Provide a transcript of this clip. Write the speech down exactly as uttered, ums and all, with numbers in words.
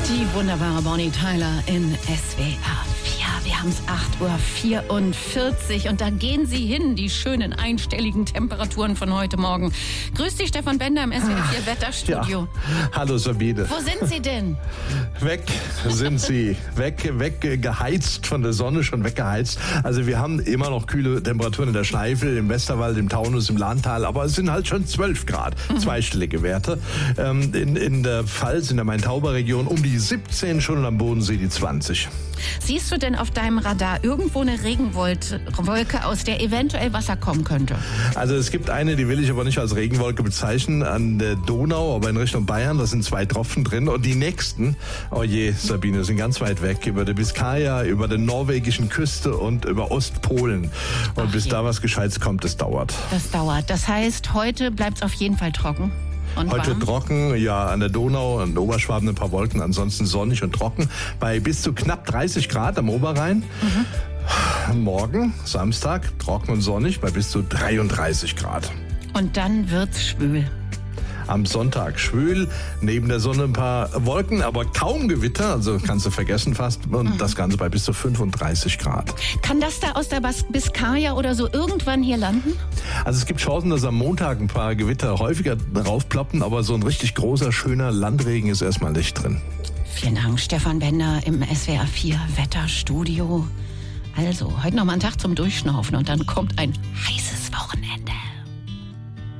Die wunderbare Bonnie Tyler in S W R vier. Wir haben es acht Uhr vierundvierzig und da gehen sie hin, die schönen einstelligen Temperaturen von heute Morgen. Grüß dich, Stefan Bender im S W R vier Wetterstudio. Ja. Hallo Sabine. Wo sind Sie denn? Weg sind sie. Weg, weg geheizt von der Sonne, schon weggeheizt. Also wir haben immer noch kühle Temperaturen in der Schleifel, im Westerwald, im Taunus, im Lahntal, aber es sind halt schon zwölf Grad, mhm. zweistellige Werte. Ähm, in, in der Pfalz, in der Main-Tauber-Region um die siebzehn, schon und am Bodensee die zwanzig. Siehst du denn auf deinem Radar irgendwo eine Regenwolke, aus der eventuell Wasser kommen könnte? Also es gibt eine, die will ich aber nicht als Regenwolke bezeichnen, an der Donau, aber in Richtung Bayern, da sind zwei Tropfen drin. Und die nächsten, oh je, Sabine, sind ganz weit weg, über der Biskaya, über der norwegischen Küste und über Ostpolen. Und Ach bis je. da was Gescheites kommt, das dauert. Das dauert. Das heißt, heute bleibt es auf jeden Fall trocken. Und Heute warm? trocken, ja, an der Donau, an Oberschwaben ein paar Wolken, ansonsten sonnig und trocken. Bei bis zu knapp dreißig Grad am Oberrhein. Mhm. Morgen, Samstag, trocken und sonnig bei bis zu dreiunddreißig Grad. Und dann wird's schwül. Am Sonntag schwül, neben der Sonne ein paar Wolken, aber kaum Gewitter, also kannst du vergessen fast. Und mhm. das Ganze bei bis zu fünfunddreißig Grad. Kann das da aus der Bas- Biskaya oder so irgendwann hier landen? Also es gibt Chancen, dass am Montag ein paar Gewitter häufiger raufploppen, aber so ein richtig großer, schöner Landregen ist erstmal nicht drin. Vielen Dank, Stefan Bender im S W R vier Wetterstudio. Also, heute noch mal ein Tag zum Durchschnaufen und dann kommt ein heißes Wochenende.